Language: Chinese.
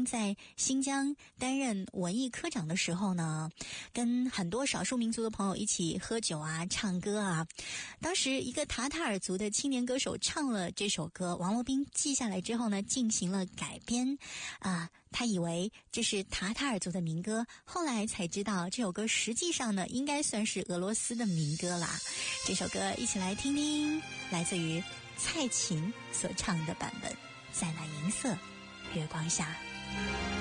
经在新疆担任文艺科长的时候呢，跟很多少数民族的朋友一起喝酒啊、唱歌啊。当时一个塔塔尔族的青年歌手唱了这首歌，王洛宾记下来之后呢，进行了改编他以为这是塔塔尔族的民歌，后来才知道这首歌实际上呢，应该算是俄罗斯的民歌啦。这首歌一起来听听，来自于蔡琴所唱的版本，在那银色月光下。